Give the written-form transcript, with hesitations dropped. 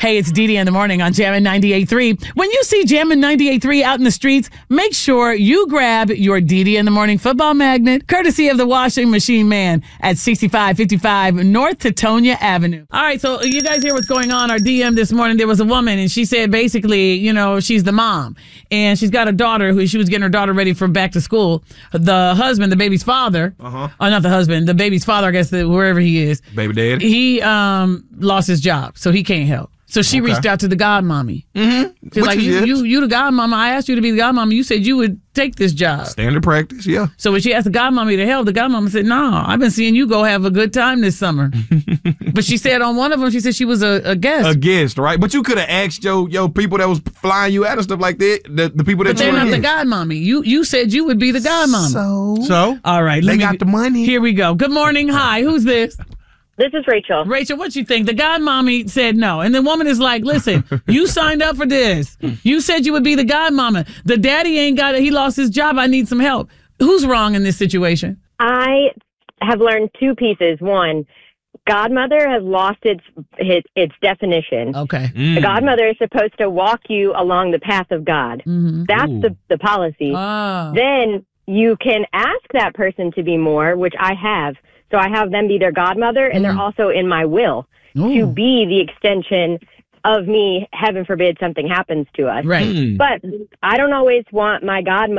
Hey, it's Dee Dee in the morning on Jammin' 98.3. When you see Jammin' 98.3 out in the streets, make sure you grab your Dee Dee in the morning football magnet, courtesy of the Washing Machine Man at 6555 North Tetonia Avenue. All right, so you guys hear what's going on. Our DM this morning, there was a woman, and she said basically, you know, she's the mom, and she's got a daughter who she was getting her daughter ready for back to school. The husband, the baby's father, not the husband, the baby's father, I guess, wherever he is. Baby dad. He lost his job, so he can't help. So she reached out to the godmommy. Mm-hmm. She's like, you the godmama. I asked you to be the godmama. You said you would take this job. Standard practice, yeah. So when she asked the godmommy to help, the godmama said, no, I've been seeing you go have a good time this summer. But she said on one of them, she said she was a guest. A guest, right? But you could have asked your people that was flying you out and stuff like that, the people that but they're not the godmommy. You said you would be the godmommy. So? All right. They got the money. Here we go. Good morning. Hi. Who's this? This is Rachel. Rachel, what you think? The godmommy said no. And the woman is like, listen, you signed up for this. You said you would be the godmama. The daddy ain't got it. He lost his job. I need some help. Who's wrong in this situation? I have learned two pieces. One, godmother has lost its definition. Okay. The godmother is supposed to walk you along the path of God. Mm-hmm. That's the policy. Oh. Then you can ask that person to be more, which I have. So I have them be their godmother, and they're also in my will to be the extension of me, heaven forbid something happens to us. Right. But I don't always want my godmother